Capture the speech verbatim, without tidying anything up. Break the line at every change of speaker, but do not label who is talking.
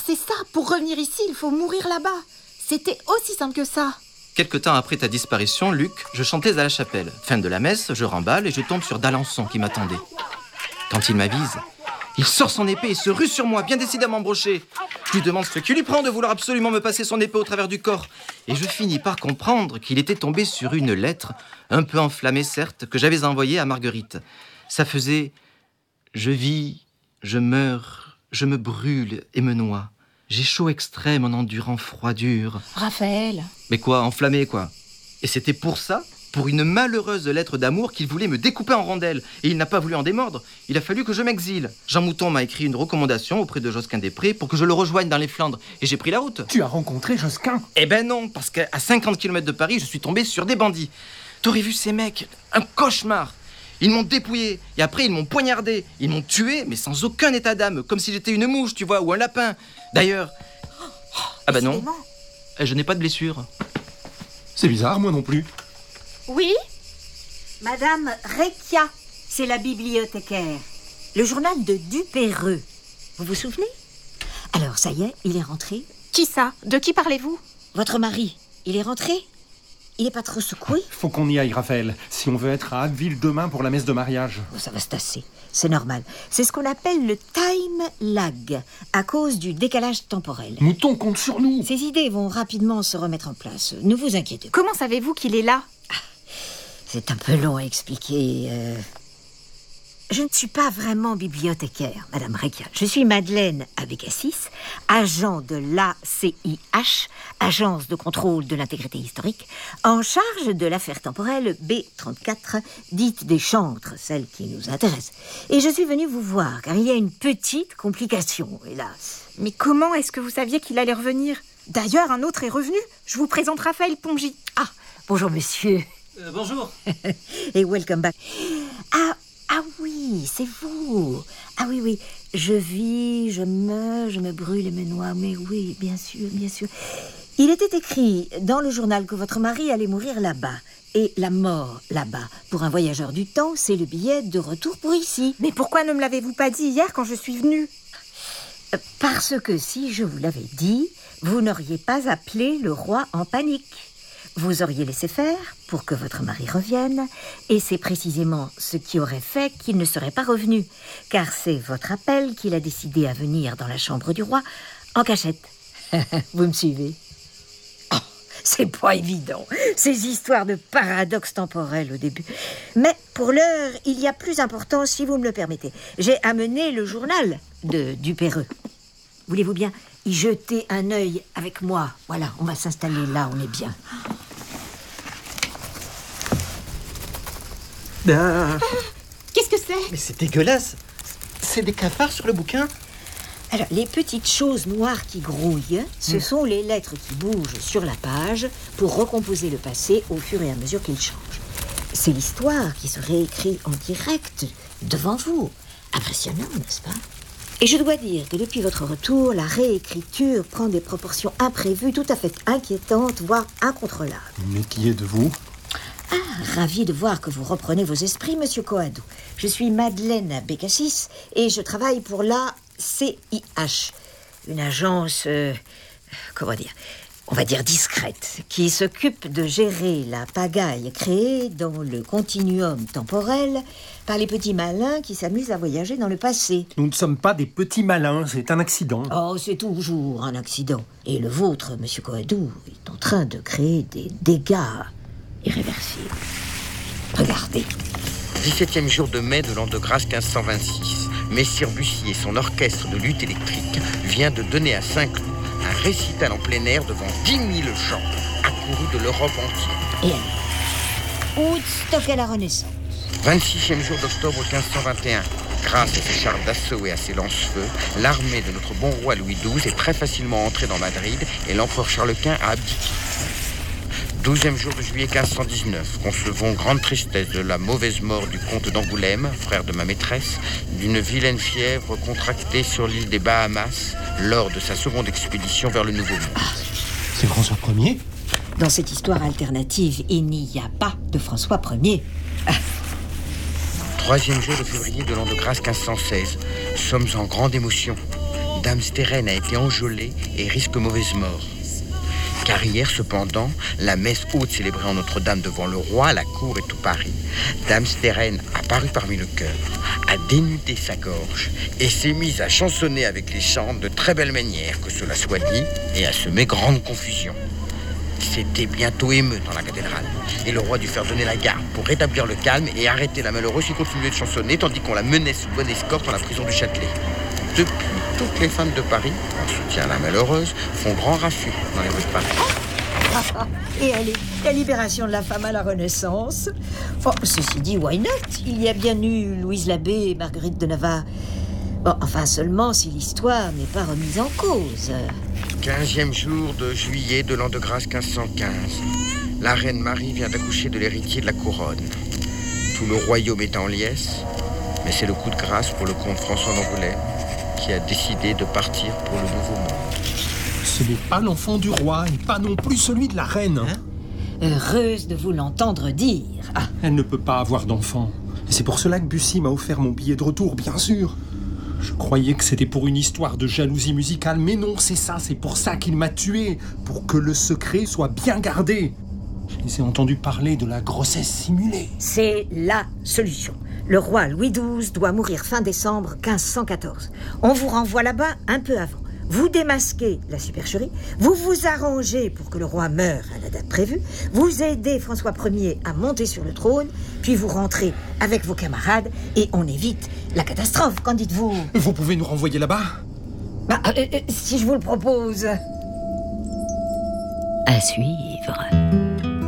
c'est ça. Pour revenir ici, il faut mourir là-bas. C'était aussi simple que ça.
Quelque temps après ta disparition, Luc, je chantais à la chapelle. Fin de la messe, je remballe et je tombe sur d'Alençon qui m'attendait. Quand il m'avise, il sort son épée et se rue sur moi, bien décidé à m'embrocher. Je lui demande ce qui lui prend de vouloir absolument me passer son épée au travers du corps. Et je finis par comprendre qu'il était tombé sur une lettre, un peu enflammée certes, que j'avais envoyée à Marguerite. Ça faisait « Je vis, je meurs, je me brûle et me noie. J'ai chaud extrême en endurant froidure. »
Raphaël.
Mais quoi, enflammé quoi. Et c'était pour ça, pour une malheureuse lettre d'amour qu'il voulait me découper en rondelles. Et il n'a pas voulu en démordre. Il a fallu que je m'exile. Jean Mouton m'a écrit une recommandation auprès de Josquin-des-Prés pour que je le rejoigne dans les Flandres. Et j'ai pris la route.
Tu as rencontré Josquin?
Eh ben non, parce qu'à cinquante kilomètres de Paris, je suis tombé sur des bandits. T'aurais vu ces mecs, un cauchemar. Ils m'ont dépouillé, et après ils m'ont poignardé. Ils m'ont tué, mais sans aucun état d'âme, comme si j'étais une mouche, tu vois, ou un lapin. D'ailleurs... Ah bah non, je n'ai pas de blessure.
C'est bizarre, moi non plus.
Oui? Madame Recchia, c'est la bibliothécaire. Le journal de Dupéreux. Vous vous souvenez? Alors, ça y est, il est rentré.
Qui ça? De qui parlez-vous?
Votre mari, il est rentré? Il est pas trop secoué?
Faut qu'on y aille, Raphaël, si on veut être à Abbeville demain pour la messe de mariage.
Oh, ça va se tasser, c'est normal. C'est ce qu'on appelle le time lag, à cause du décalage temporel.
Mouton compte sur nous.
Ces idées vont rapidement se remettre en place, ne vous inquiétez pas.
Comment savez-vous qu'il est là?
C'est un peu long à expliquer. Euh... Je ne suis pas vraiment bibliothécaire, Madame Recchia. Je suis Madeleine Abécassis, agent de l'A C I H, Agence de contrôle de l'intégrité historique, en charge de l'affaire temporelle B trente-quatre, dite des chantres, celle qui nous intéresse. Et je suis venue vous voir, car il y a une petite complication, hélas.
Mais comment est-ce que vous saviez qu'il allait revenir? D'ailleurs, un autre est revenu. Je vous présente Raphaël Pongy.
Ah, bonjour monsieur.
Euh, bonjour.
Et welcome back. Ah, ah oui, c'est vous. Ah oui, oui. Je vis, je meurs, je me brûle et me noie. Mais oui, bien sûr, bien sûr. Il était écrit dans le journal que votre mari allait mourir là-bas. Et la mort là-bas, pour un voyageur du temps, c'est le billet de retour pour ici.
Mais pourquoi ne me l'avez-vous pas dit hier quand je suis venue?
Parce que si je vous l'avais dit, vous n'auriez pas appelé le roi en panique. Vous auriez laissé faire pour que votre mari revienne, et c'est précisément ce qui aurait fait qu'il ne serait pas revenu, car c'est votre appel qu'il a décidé à venir dans la chambre du roi en cachette. Vous me suivez? Oh, c'est pas évident, ces histoires de paradoxes temporels au début. Mais pour l'heure, il y a plus important, si vous me le permettez. J'ai amené le journal de Dupéreux. Voulez-vous bien y jeter un œil avec moi? Voilà, on va s'installer là, on est bien.
Ben...
Qu'est-ce que c'est?
Mais c'est dégueulasse. C'est des cafards sur le bouquin.
Alors, les petites choses noires qui grouillent, ce mmh. sont les lettres qui bougent sur la page pour recomposer le passé au fur et à mesure qu'il change. C'est l'histoire qui se réécrit en direct devant vous. Impressionnant, n'est-ce pas? Et je dois dire que depuis votre retour, la réécriture prend des proportions imprévues, tout à fait inquiétantes, voire incontrôlables.
Mais qui êtes-vous?
Ah, ravi de voir que vous reprenez vos esprits, monsieur Coadou. Je suis Madeleine Abécassis et je travaille pour l'A C I H, une agence, euh, comment dire, on va dire discrète, qui s'occupe de gérer la pagaille créée dans le continuum temporel par les petits malins qui s'amusent à voyager dans le passé.
Nous ne sommes pas des petits malins, c'est un accident.
Oh, c'est toujours un accident. Et le vôtre, monsieur Coadou, est en train de créer des dégâts irréversible. Regardez.
dix-septième jour de mai de l'an de grâce quinze cent vingt-six. Messire Bussy et son orchestre de lutte électrique vient de donner à Saint-Cloud un récital en plein air devant dix mille gens, accourus de l'Europe entière.
Et alors, Woodstock à la Renaissance.
vingt-sixième jour d'octobre quinze cent vingt et un. Grâce à ses chars d'assaut et à ses lance-feux, l'armée de notre bon roi Louis douze est très facilement entrée dans Madrid et l'empereur Charles Quint a abdiqué. douzième jour de juillet quinze cent dix-neuf, concevons grande tristesse de la mauvaise mort du comte d'Angoulême, frère de ma maîtresse, d'une vilaine fièvre contractée sur l'île des Bahamas lors de sa seconde expédition vers le Nouveau Monde.
Ah, c'est François Ier?
Dans cette histoire alternative, il n'y a pas de François Ier. Ah.
Troisième jour de février de l'an de grâce quinze cent seize, sommes en grande émotion. Dame Stérène a été enjôlée et risque mauvaise mort. Car hier, cependant, la messe haute célébrée en Notre-Dame devant le roi, la cour et tout Paris, Dame Stérène a paru parmi le chœur, a dénudé sa gorge et s'est mise à chansonner avec les chants de très belle manière, que cela soit dit, et a semé grande confusion. C'était bientôt émeute dans la cathédrale, et le roi dut faire donner la garde pour rétablir le calme et arrêter la malheureuse qui continuait de chansonner, tandis qu'on la menait sous bonne escorte dans la prison du Châtelet. Depuis, toutes les femmes de Paris, en soutien à la malheureuse, font grand raffut dans les rues de Paris.
Et allez, la libération de la femme à la Renaissance. Oh, ceci dit, why not? Il y a bien eu Louise Labbé et Marguerite de Navarre. Bon, enfin seulement si l'histoire n'est pas remise en cause.
Quinzième jour de juillet de l'an de grâce quinze cent quinze. La reine Marie vient d'accoucher de l'héritier de la couronne. Tout le royaume est en liesse, mais c'est le coup de grâce pour le comte François d'Angoulême qui a décidé de partir pour le Nouveau Monde.
Ce n'est pas l'enfant du roi et pas non plus celui de la reine.
Hein?
Heureuse de vous l'entendre dire. Ah,
Elle ne peut pas avoir d'enfant. Et c'est pour cela que Bussy m'a offert mon billet de retour, bien sûr. Je croyais que c'était pour une histoire de jalousie musicale, mais non, c'est ça, c'est pour ça qu'il m'a tué, pour que le secret soit bien gardé. Je les ai entendus parler de la grossesse simulée.
c'est la solution. Le roi Louis douze doit mourir fin décembre quinze cent quatorze. On vous renvoie là-bas un peu avant. Vous démasquez la supercherie, vous vous arrangez pour que le roi meure à la date prévue, vous aidez François Ier à monter sur le trône, puis vous rentrez avec vos camarades et on évite la catastrophe. Qu'en dites-vous?
Vous pouvez nous renvoyer là-bas?
Bah, euh, euh, si je vous le propose. À suivre.